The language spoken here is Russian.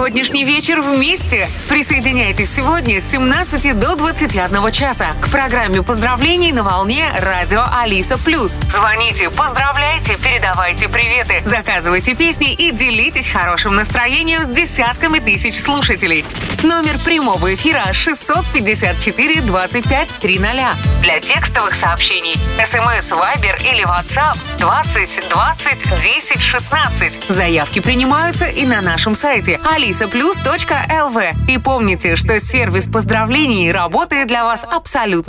сегодняшний вечер вместе. Присоединяйтесь сегодня с 17 до 21 часа к программе поздравлений на волне радио Алиса Плюс. Звоните, поздравляйте, передавайте приветы, заказывайте песни и делитесь хорошим настроением с десятками тысяч слушателей. Номер прямого эфира 654 25 300. Для текстовых сообщений СМС, Вайбер или WhatsApp 20 20 10 16. Заявки принимаются и на нашем сайте alisaplus.lv. И помните, что сервис поздравлений работает для вас абсолютно